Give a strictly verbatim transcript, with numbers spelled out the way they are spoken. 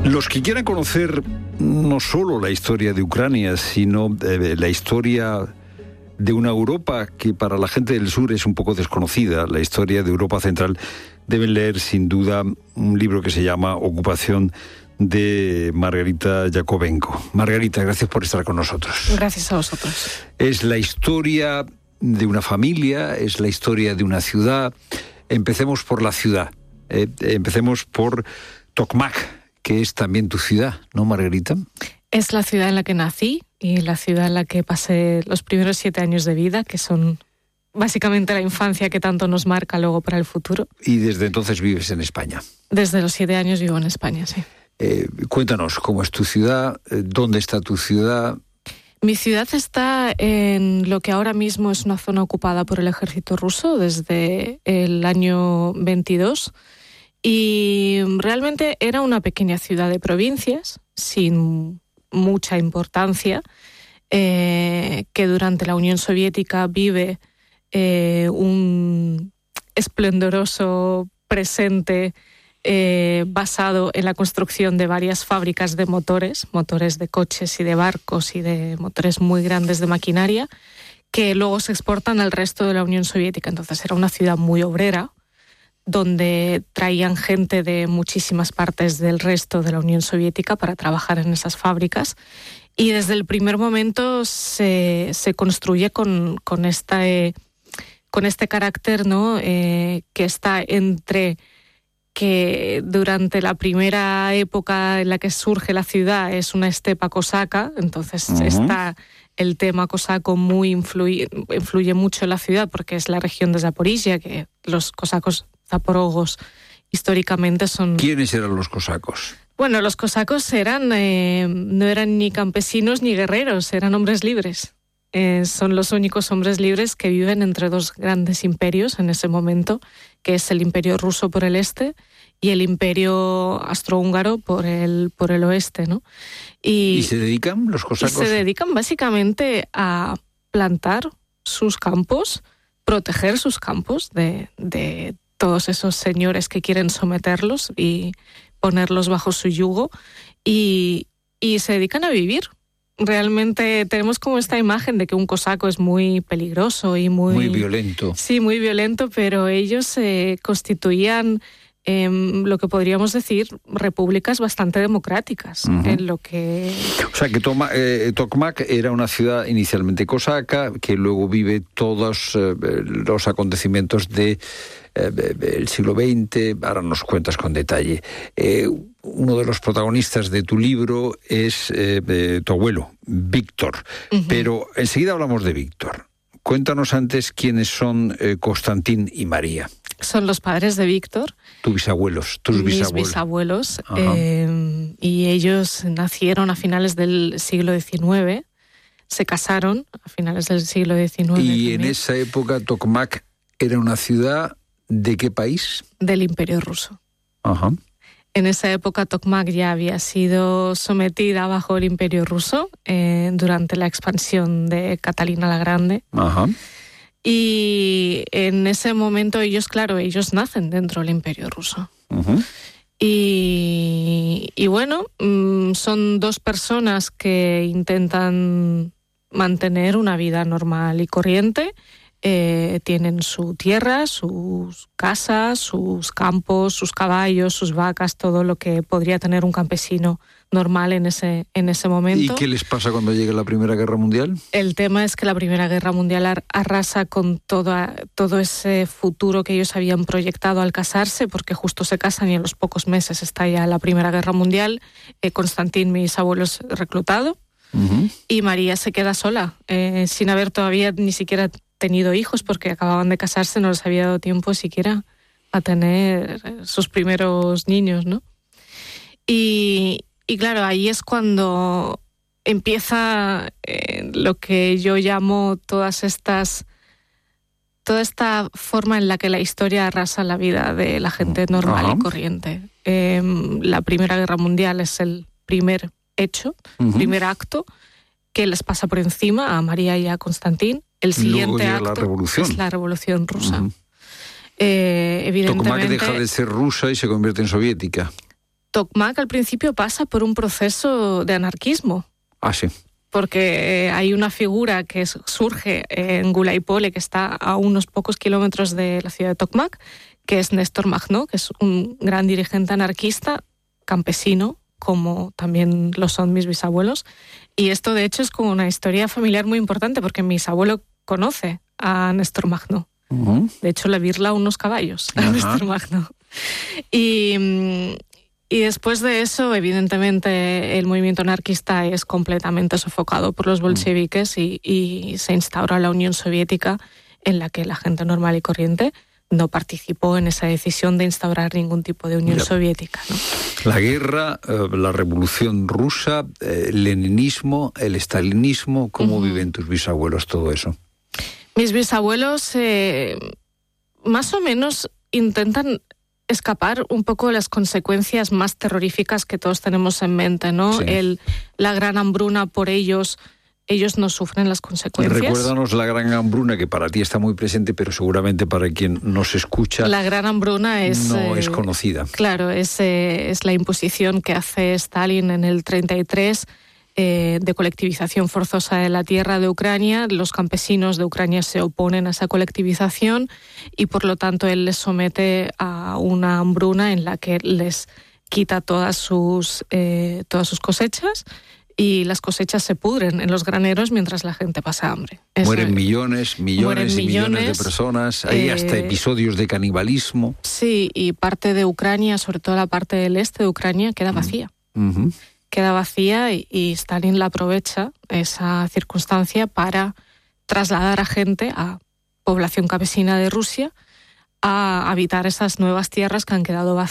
Los que quieran conocer no solo la historia de Ucrania, sino eh, la historia de una Europa que para la gente del sur es un poco desconocida, la historia de Europa Central, deben leer sin duda un libro que se llama Ocupación, de Margarita Yakovenko. Margarita, gracias por estar con nosotros. Gracias a vosotros. Es la historia de una familia, es la historia de una ciudad. Empecemos por la ciudad. Eh, empecemos por Tokmak, que es también tu ciudad, ¿no, Margarita? Es la ciudad en la que nací y la ciudad en la que pasé los primeros siete años de vida, que son básicamente la infancia que tanto nos marca luego para el futuro. Y desde entonces vives en España. Desde los siete años vivo en España, sí. Eh, cuéntanos, ¿cómo es tu ciudad? ¿Dónde está tu ciudad? Mi ciudad está en lo que ahora mismo es una zona ocupada por el ejército ruso desde el año veintidós y realmente era una pequeña ciudad de provincias sin mucha importancia, eh, que durante la Unión Soviética vive eh, un esplendoroso presente Eh, basado en la construcción de varias fábricas de motores, motores de coches y de barcos y de motores muy grandes de maquinaria, que luego se exportan al resto de la Unión Soviética. Entonces era una ciudad muy obrera, donde traían gente de muchísimas partes del resto de la Unión Soviética para trabajar en esas fábricas. Y desde el primer momento se, se construye con, con, esta, eh, con este carácter, ¿no? eh, que está entre que durante la primera época en la que surge la ciudad es una estepa cosaca, entonces uh-huh. está el tema cosaco muy influye, influye mucho en la ciudad porque es la región de Zaporizhia, que los cosacos zaporogos históricamente son... ¿Quiénes eran los cosacos? Bueno, los cosacos eran eh, no eran ni campesinos ni guerreros, eran hombres libres. Eh, son los únicos hombres libres que viven entre dos grandes imperios en ese momento, que es el Imperio Ruso por el este y el Imperio Austrohúngaro por el, por el oeste, ¿no? Y, ¿Y se dedican los cosacos? Se dedican básicamente a plantar sus campos, proteger sus campos de, de todos esos señores que quieren someterlos y ponerlos bajo su yugo, y, y se dedican a vivir. Realmente tenemos como esta imagen de que un cosaco es muy peligroso y muy... Muy violento. Sí, muy violento, pero ellos se eh, constituían, eh, lo que podríamos decir, repúblicas bastante democráticas. Uh-huh. En lo que... O sea, que Toma, eh, Tokmak era una ciudad inicialmente cosaca, que luego vive todos eh, los acontecimientos de... el siglo veinte, ahora nos cuentas con detalle. Eh, uno de los protagonistas de tu libro es eh, eh, tu abuelo, Víctor. Uh-huh. Pero enseguida hablamos de Víctor. Cuéntanos antes quiénes son eh, Constantín y María. Son los padres de Víctor. Tus bisabuelos, tus mis bisabuelos. Mis bisabuelos. Eh, y ellos nacieron a finales del siglo diecinueve, se casaron a finales del siglo diecinueve. Y también. En esa época Tokmak era una ciudad... ¿De qué país? Del Imperio Ruso. Ajá. En esa época Tokmak ya había sido sometida bajo el Imperio Ruso eh, durante la expansión de Catalina la Grande. Ajá. Y en ese momento ellos, claro, ellos nacen dentro del Imperio Ruso. Uh-huh. Y, y bueno, son dos personas que intentan mantener una vida normal y corriente. Eh, tienen su tierra, sus casas, sus campos, sus caballos, sus vacas, todo lo que podría tener un campesino normal en ese, en ese momento. ¿Y qué les pasa cuando llega la Primera Guerra Mundial? El tema es que la Primera Guerra Mundial arrasa con toda, todo ese futuro que ellos habían proyectado al casarse, porque justo se casan y en los pocos meses está ya la Primera Guerra Mundial. Eh, Constantín, mis abuelos, reclutado, uh-huh. y María se queda sola, eh, sin haber todavía ni siquiera tenido hijos, porque acababan de casarse, no les había dado tiempo siquiera a tener sus primeros niños, ¿no? Y, y claro, ahí es cuando empieza eh, lo que yo llamo todas estas, toda esta forma en la que la historia arrasa la vida de la gente normal uh-huh. y corriente. Eh, la Primera Guerra Mundial es el primer hecho, uh-huh. primer acto que les pasa por encima a María y a Constantín. El siguiente acto la revolución. es la Revolución Rusa. Uh-huh. Eh, evidentemente, Tokmak deja de ser rusa y se convierte en soviética. Tokmak al principio pasa por un proceso de anarquismo. Ah, sí. Porque hay una figura que surge en Gulaypole, que está a unos pocos kilómetros de la ciudad de Tokmak, que es Néstor Makhno, que es un gran dirigente anarquista, campesino, como también lo son mis bisabuelos. Y esto, de hecho, es como una historia familiar muy importante, porque mi bisabuelo conoce a Néstor Makhno. Uh-huh. De hecho, le virla unos caballos a uh-huh. Néstor Makhno. Y... Y después de eso, evidentemente, el movimiento anarquista es completamente sofocado por los bolcheviques y, y se instaura la Unión Soviética, en la que la gente normal y corriente no participó en esa decisión de instaurar ningún tipo de Unión ya. Soviética, ¿no? La guerra, eh, la revolución rusa, eh, el leninismo, el estalinismo, ¿cómo uh-huh. viven tus bisabuelos todo eso? Mis bisabuelos eh, más o menos intentan escapar un poco de las consecuencias más terroríficas que todos tenemos en mente, ¿no? Sí. El, la gran hambruna por ellos, ellos no sufren las consecuencias. Recuérdanos la gran hambruna, que para ti está muy presente, pero seguramente para quien nos escucha... La gran hambruna es... No eh, es conocida. Claro, es, eh, es la imposición que hace Stalin en el treinta y tres eh, de colectivización forzosa de la tierra de Ucrania. Los campesinos de Ucrania se oponen a esa colectivización y por lo tanto él les somete a una hambruna en la que les quita todas sus, eh, todas sus cosechas y las cosechas se pudren en los graneros mientras la gente pasa hambre. Eso, mueren millones, millones mueren y millones, millones de personas. Hay eh, hasta episodios de canibalismo. Sí, y parte de Ucrania, sobre todo la parte del este de Ucrania, queda vacía. Uh-huh. Queda vacía y, y Stalin la aprovecha, esa circunstancia, para trasladar a gente, a población campesina de Rusia, a habitar esas nuevas tierras que han quedado vacías